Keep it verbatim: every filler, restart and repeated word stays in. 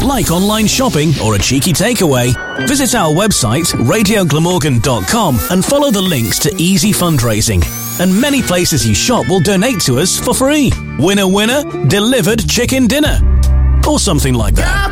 Like online shopping or a cheeky takeaway? Visit our website, radio glamorgan dot com, and follow the links to easy fundraising. And many places you shop will donate to us for free. Winner, winner, delivered chicken dinner. Or something like that.